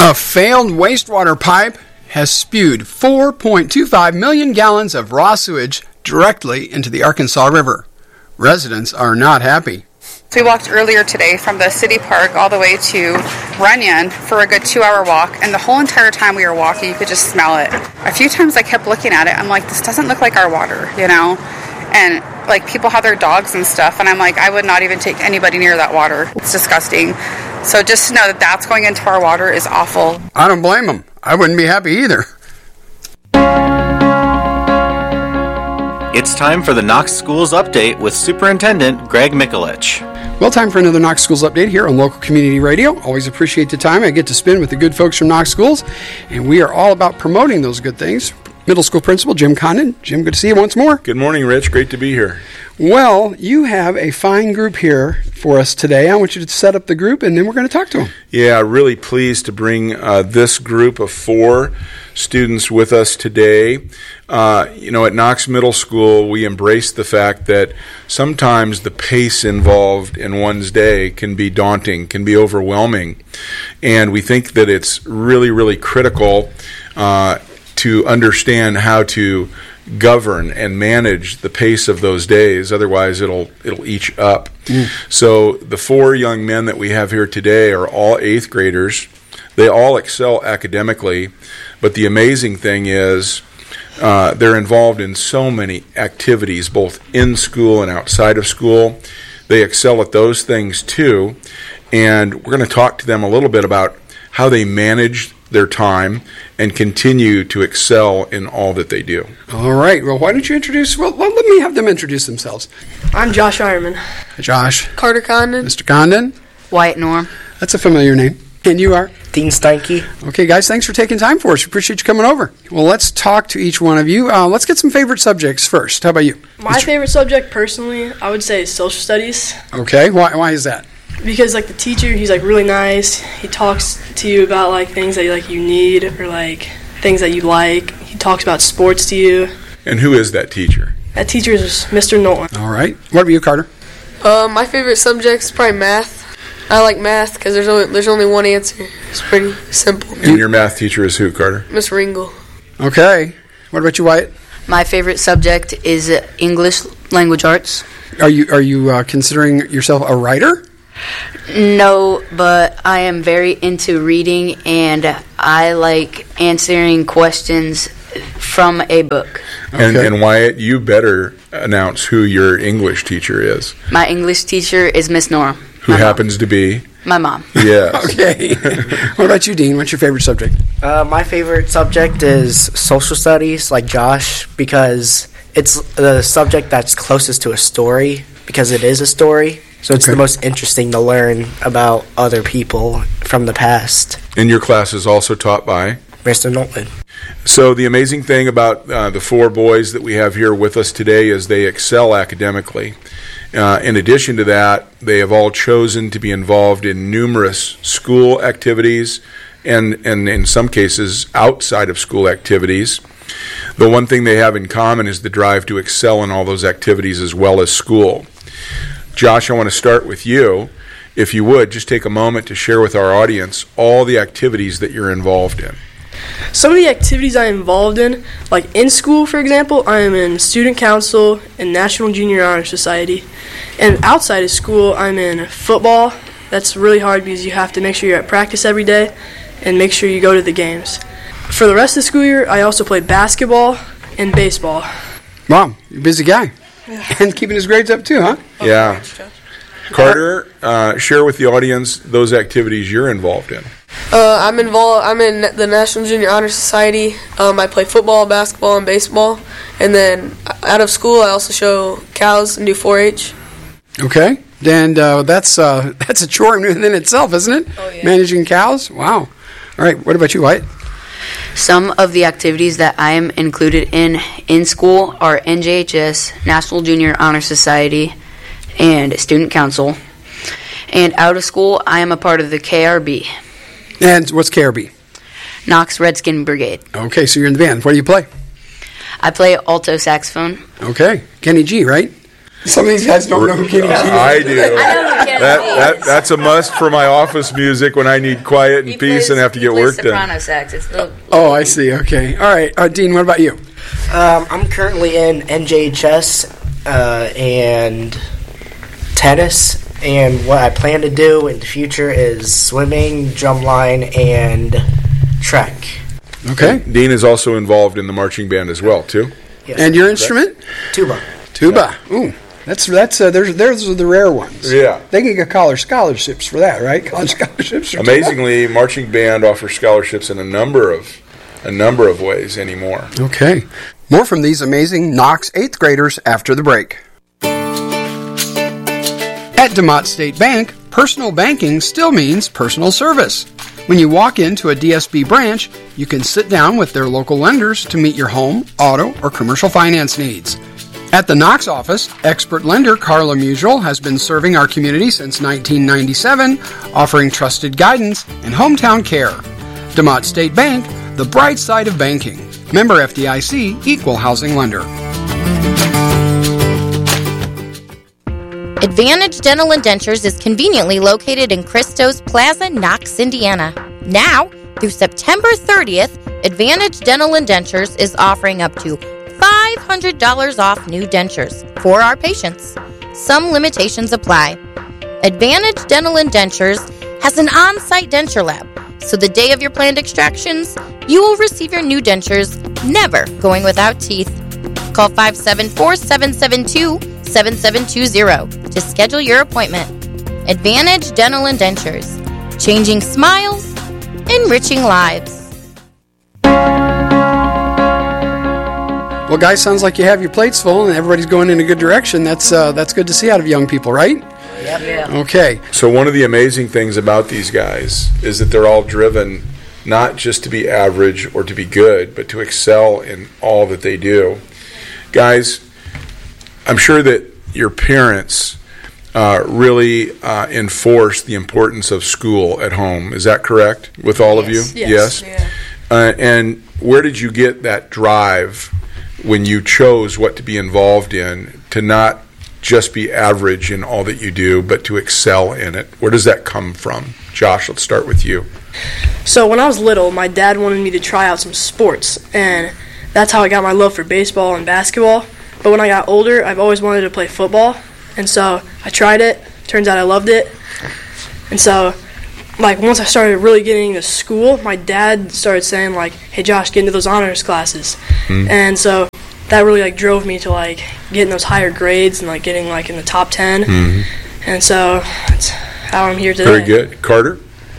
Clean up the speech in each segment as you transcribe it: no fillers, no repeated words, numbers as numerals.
A failed wastewater pipe has spewed 4.25 million gallons of raw sewage directly into the Arkansas River. Residents are not happy. So we walked earlier today from the city park all the way to Runyon for a good 2-hour walk, and the whole entire time we were walking, you could just smell it. A few times I kept looking at it. I'm like, this doesn't look like our water, you know? And like people have their dogs and stuff, and I'm like, I would not even take anybody near that water. It's disgusting. So just to know that that's going into our water is awful. I don't blame them. I wouldn't be happy either. It's time for the Knox Schools Update with Superintendent Greg Mikulich. Well, time for another Knox Schools Update here on Local Community Radio. Always appreciate the time I get to spend with the good folks from Knox Schools, and we are all about promoting those good things. Middle school principal Jim Condon. Jim, good to see you once more. Good morning, Rich. Great to be here. Well, you have a fine group here for us today. I want you to set up the group, and then we're going to talk to them. Yeah, really pleased to bring this group of 4 students with us today. At Knox Middle School, we embrace the fact that sometimes the pace involved in one's day can be daunting, can be overwhelming. And we think that it's really, really critical to understand how to govern and manage the pace of those days. Otherwise, it'll eat you up. So the 4 young men that we have here today are all 8th graders. They all excel academically, but the amazing thing is they're involved in so many activities, both in school and outside of school. They excel at those things too, and we're going to talk to them a little bit about how they manage their time and continue to excel in all that they do. All right. Well, why don't you introduce... Well, let me have them introduce themselves. I'm Josh Ironman. Josh. Carter Condon. Mr. Condon. Wyatt Norm. That's a familiar name. And you are? Dean Steinke. Okay, guys, thanks for taking time for us. We appreciate you coming over. Well, let's talk to each one of you. Let's get some favorite subjects first. How about you? My favorite subject, personally, I would say is social studies. Okay, why is that? Because, the teacher, he's, really nice. He talks to you about, things that, you need or, things that you like. He talks about sports to you. And who is that teacher? That teacher is Mr. Nolan. All right. What about you, Carter? My favorite subject is probably math. I like math because there's only one answer. It's pretty simple. And your math teacher is who, Carter? Miss Ringle. Okay. What about you, Wyatt? My favorite subject is English language arts. Are you considering yourself a writer? No, but I am very into reading, and I like answering questions from a book. Okay. And Wyatt, you better announce who your English teacher is. My English teacher is Miss Norm. Who happens to be? My mom. Yes. Okay. What about you, Dean? What's your favorite subject? My favorite subject is social studies, like Josh, because it's the subject that's closest to a story, because it is a story. So it's the most interesting to learn about other people from the past. And your class is also taught by? Mr. Nolan. So the amazing thing about the 4 boys that we have here with us today is they excel academically. In addition to that, they have all chosen to be involved in numerous school activities and in some cases outside of school activities. The one thing they have in common is the drive to excel in all those activities as well as school. Josh, I want to start with you. If you would, just take a moment to share with our audience all the activities that you're involved in. Some of the activities I'm involved in, in school, for example, I am in Student Council and National Junior Honor Society. And outside of school, I'm in football. That's really hard because you have to make sure you're at practice every day and make sure you go to the games. For the rest of the school year, I also play basketball and baseball. Wow, you're a busy guy. Yeah. And keeping his grades up too, huh? Yeah. Carter, share with the audience those activities you're involved in. I'm in the National Junior Honor Society. I play football, basketball, and baseball. And then out of school, I also show cows and do 4-H. Okay. And that's a chore in itself, isn't it? Oh, yeah. Managing cows? Wow. All right. What about you, Wyatt? Some of the activities that I am included in school are NJHS, National Junior Honor Society, and Student Council. And out of school, I am a part of the KRB. And what's KRB? Knox Redskin Brigade. Okay, so you're in the band. What do you play? I play alto saxophone. Okay. Kenny G, right? Some of these guys don't know who Kenny G is. I do. I know who Kenny is. That's a must for my office music when I need quiet and peace and have to get work done. Soprano sax. It's the Oh, I see. Okay. All right. Dean, what about you? I'm currently in NJHS and tennis, and what I plan to do in the future is swimming, drumline, and track. Okay. Dean is also involved in the marching band as well, too. Yes. And your instrument? Tuba. Tuba. Ooh. Those are the rare ones. Yeah. They can get college scholarships for that, right? College scholarships. For Amazingly, marching band offers scholarships in a number of ways anymore. Okay. More from these amazing Knox 8th graders after the break. At DeMott State Bank, personal banking still means personal service. When you walk into a DSB branch, you can sit down with their local lenders to meet your home, auto, or commercial finance needs. At the Knox office, expert lender Carla Musial has been serving our community since 1997, offering trusted guidance and hometown care. DeMott State Bank, the bright side of banking. Member FDIC, Equal Housing Lender. Advantage Dental and Dentures is conveniently located in Christo's Plaza, Knox, Indiana. Now, through September 30th, Advantage Dental and Dentures is offering up to $500 off new dentures for our patients. Some limitations apply. Advantage Dental and Dentures has an on-site denture lab, so the day of your planned extractions, you will receive your new dentures, never going without teeth. Call 574-772-7720 to schedule your appointment. Advantage Dental and Dentures. Changing smiles, enriching lives. Well, guys, sounds like you have your plates full and everybody's going in a good direction. That's good to see out of young people, right? Yep. Yeah. Okay. So one of the amazing things about these guys is that they're all driven not just to be average or to be good, but to excel in all that they do. Guys, I'm sure that your parents really enforce the importance of school at home. Is that correct with all of you? Yes. Yeah. And where did you get that drive when you chose what to be involved in, to not just be average in all that you do, but to excel in it? Where does that come from? Josh, let's start with you. So when I was little, my dad wanted me to try out some sports, and that's how I got my love for baseball and basketball. But when I got older, I've always wanted to play football, and so I tried it. Turns out I loved it. And so, once I started really getting into school, my dad started saying, hey, Josh, get into those honors classes. And so that really, drove me to, getting those higher grades and, getting, in the top 10. And so that's how I'm here today. Very good. Carter?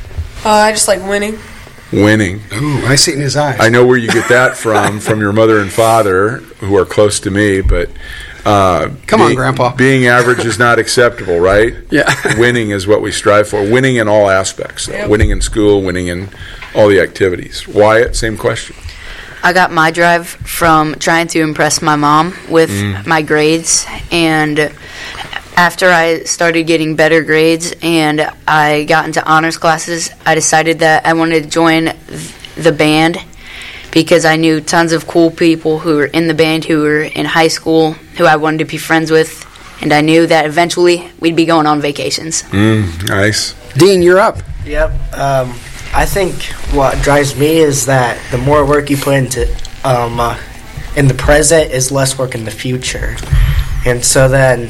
I just like winning. Winning. Ooh, I see it in his eyes. I know where you get that from your mother and father, who are close to me, but Come on, Grandpa. Being average is not acceptable, right? Yeah. Winning is what we strive for. Winning in all aspects. Yep. Winning in school, winning in all the activities. Wyatt, same question. I got my drive from trying to impress my mom with my grades, and after I started getting better grades and I got into honors classes, I decided that I wanted to join the band because I knew tons of cool people who were in the band who were in high school who I wanted to be friends with, and I knew that eventually we'd be going on vacations. Nice. Dean, you're up. Yep. I think what drives me is that the more work you put into in the present is less work in the future. And so then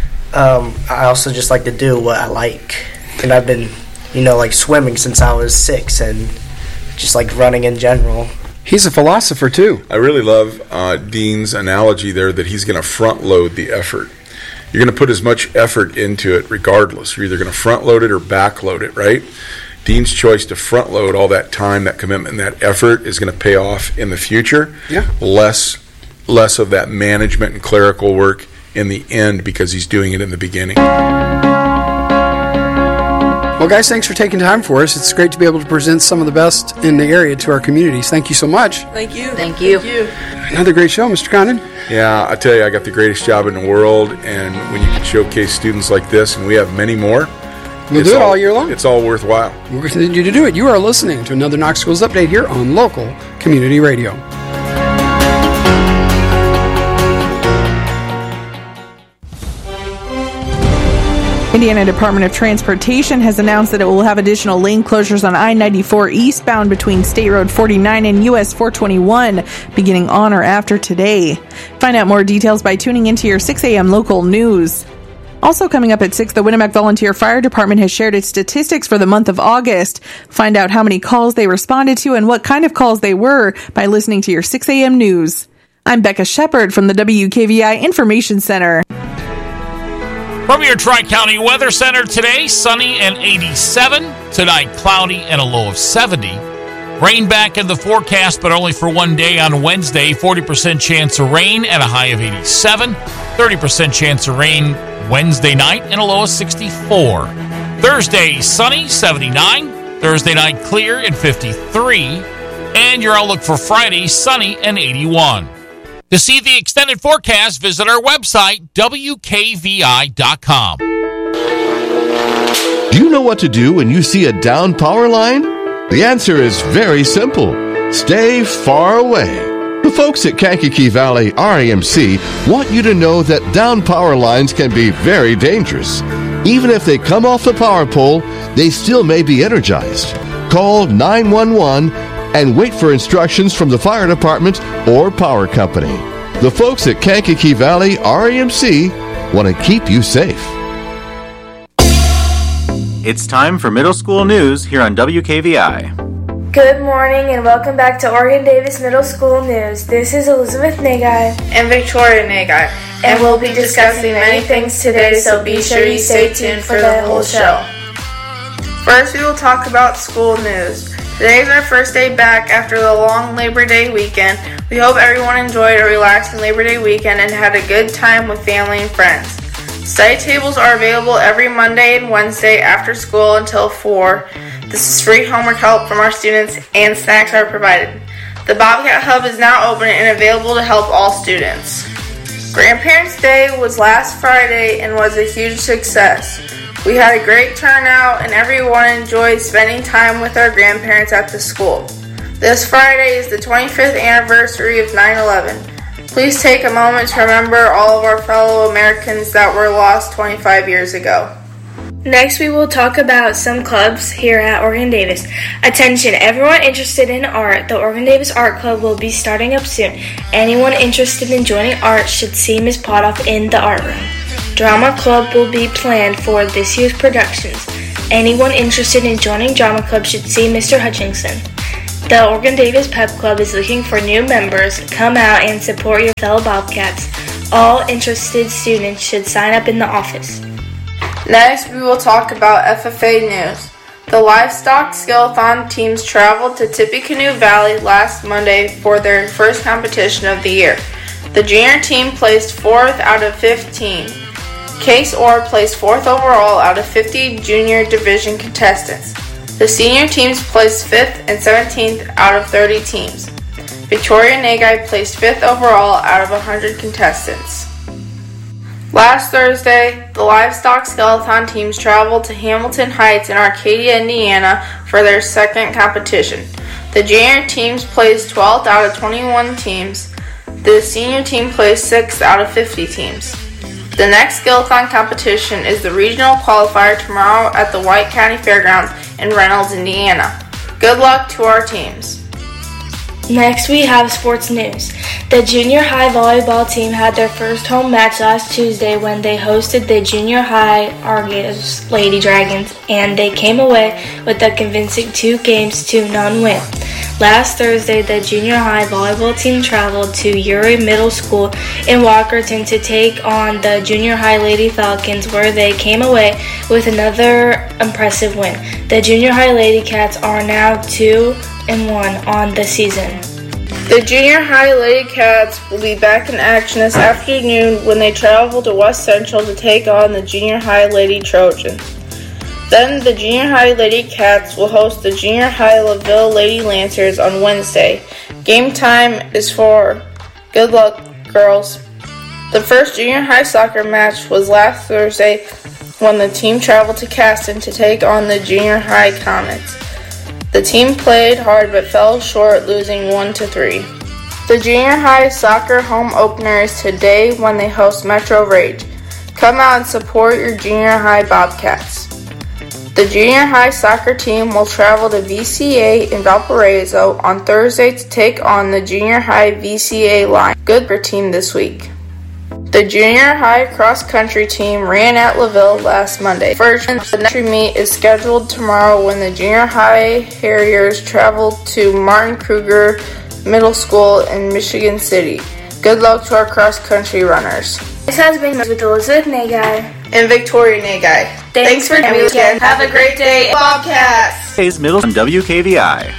I also just like to do what I like. And I've been, swimming since I was 6 and just running in general. He's a philosopher, too. I really love Dean's analogy there that he's going to front load the effort. You're going to put as much effort into it regardless. You're either going to front load it or back load it, right? Dean's choice to front load all that time, that commitment, and that effort is going to pay off in the future. Yeah. Less of that management and clerical work in the end because he's doing it in the beginning. Well, guys, thanks for taking time for us. It's great to be able to present some of the best in the area to our communities. Thank you so much. Thank you. Thank you. Another great show, Mr. Condon. Yeah, I tell you, I got the greatest job in the world, and when you can showcase students like this, and we have many more, We'll do it all year long. It's all worthwhile. We'll continue to do it. You are listening to another Knox Schools Update here on Local Community Radio. Indiana Department of Transportation has announced that it will have additional lane closures on I-94 eastbound between State Road 49 and US 421 beginning on or after today. Find out more details by tuning into your 6 a.m. local news. Also coming up at 6, the Winamac Volunteer Fire Department has shared its statistics for the month of August. Find out how many calls they responded to and what kind of calls they were by listening to your 6 a.m. news. I'm Becca Shepard from the WKVI Information Center. From your Tri-County Weather Center today, sunny and 87. Tonight, cloudy and a low of 70. Rain back in the forecast, but only for one day on Wednesday. 40% chance of rain and a high of 87. 30% chance of rain Wednesday night and a low of 64. Thursday, sunny, 79. Thursday night, clear and 53. And your outlook for Friday, sunny and 81. To see the extended forecast, visit our website, WKVI.com. Do you know what to do when you see a down power line? The answer is very simple. Stay far away. The folks at Kankakee Valley REMC want you to know that down power lines can be very dangerous. Even if they come off the power pole, they still may be energized. Call 911 and wait for instructions from the fire department or power company. The folks at Kankakee Valley REMC want to keep you safe. It's time for middle school news here on WKVI. Good morning and welcome back to Oregon Davis Middle School News. This is Elizabeth Nagai and Victoria Nagai, and we'll be discussing many things today, so be sure you stay tuned for the whole show. First, we will talk about school news. Today is our first day back after the long Labor Day weekend. We hope everyone enjoyed a relaxing Labor Day weekend and had a good time with family and friends. Study tables are available every Monday and Wednesday after school until 4. This is free homework help from our students and snacks are provided. The Bobcat Hub is now open and available to help all students. Grandparents' Day was last Friday and was a huge success. We had a great turnout and everyone enjoyed spending time with our grandparents at the school. This Friday is the 25th anniversary of 9/11. Please take a moment to remember all of our fellow Americans that were lost 25 years ago. Next, we will talk about some clubs here at Oregon Davis. Attention, everyone interested in art. The Oregon Davis Art Club will be starting up soon. Anyone interested in joining art should see Ms. Potoff in the art room. Drama Club will be planned for this year's productions. Anyone interested in joining Drama Club should see Mr. Hutchinson. The Oregon Davis Pep Club is looking for new members. Come out and support your fellow Bobcats. All interested students should sign up in the office. Next, we will talk about FFA news. The livestock skill-a-thon teams traveled to Tippecanoe Valley last Monday for their first competition of the year. The junior team placed 4th out of 15. Case Orr placed 4th overall out of 50 junior division contestants. The senior teams placed 5th and 17th out of 30 teams. Victoria Nagai placed 5th overall out of 100 contestants. Last Thursday, the livestock skill-a-thon teams traveled to Hamilton Heights in Arcadia, Indiana for their second competition. The junior teams placed 12th out of 21 teams. The senior team placed 6th out of 50 teams. The next skill-a-thon competition is the regional qualifier tomorrow at the White County Fairgrounds in Reynolds, Indiana. Good luck to our teams. Next, we have sports news. The junior high volleyball team had their first home match last Tuesday when they hosted the junior high Argos Lady Dragons, and they came away with a convincing 2-0 win. Last Thursday, the junior high volleyball team traveled to Uri Middle School in Walkerton to take on the junior high Lady Falcons, where they came away with another impressive win. The junior high Lady Cats are now 2-1 on the season. The junior high Lady Cats will be back in action this afternoon when they travel to West Central to take on the junior high Lady Trojans. Then the junior high Lady Cats will host the junior high LaVille Lady Lancers on Wednesday. Game time is 4. Good luck, girls. The first junior high soccer match was last Thursday when the team traveled to Caston to take on the junior high Comets. The team played hard but fell short, losing 1-3. The junior high soccer home opener is today when they host Metro Rage. Come out and support your junior high Bobcats. The junior high soccer team will travel to VCA in Valparaiso on Thursday to take on the junior high VCA line. Good for team this week. The junior high cross country team ran at LaVille last Monday. First, the next meet is scheduled tomorrow when the junior high Harriers travel to Martin Kruger Middle School in Michigan City. Good luck to our cross country runners. This has been with Elizabeth Nagay and Victoria Nagay. Thanks for coming again. Have a great day, Bobcats! Today's Middle on WKVI.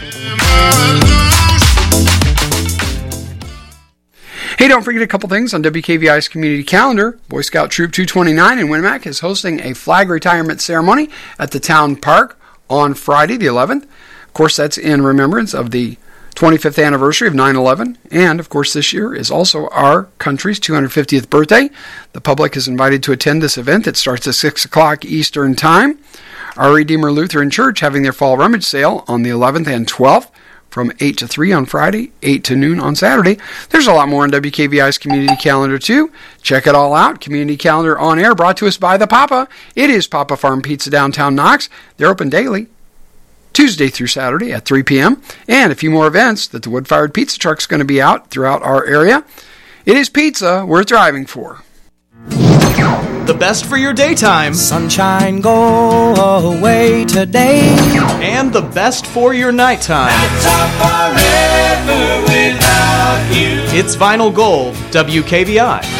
Hey, don't forget a couple things on WKVI's community calendar. Boy Scout Troop 229 in Winnemac is hosting a flag retirement ceremony at the town park on Friday the 11th. Of course, that's in remembrance of the 25th anniversary of 9/11, and of course this year is also our country's 250th birthday. The public is invited to attend this event that starts at 6 o'clock Eastern Time. Our Redeemer Lutheran Church having their fall rummage sale on the 11th and 12th from 8 to 3 on Friday, 8 to noon on Saturday. There's a lot more on WKVI's community calendar too. Check it all out. Community calendar on air brought to us by the Papa. It is Papa Farm Pizza downtown Knox. They're open daily, Tuesday through Saturday at 3 p.m. And a few more events that the wood-fired pizza truck's going to be out throughout our area. It is pizza we're thriving for. The best for your daytime. Sunshine, go away today. And the best for your nighttime. Forever without you. It's Vinyl Gold, WKVI.